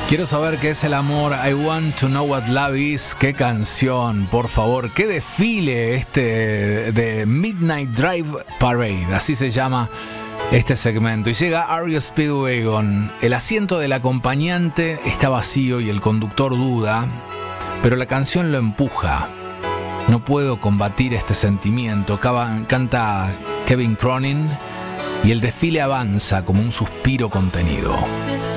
Quiero saber qué es el amor. I want to know what love is. Qué canción, por favor. Qué desfile este de Midnight Drive Parade. Así se llama este segmento. Y llega REO Speedwagon. El asiento del acompañante está vacío y el conductor duda, pero la canción lo empuja. No puedo combatir este sentimiento. Canta Kevin Cronin y el desfile avanza como un suspiro contenido.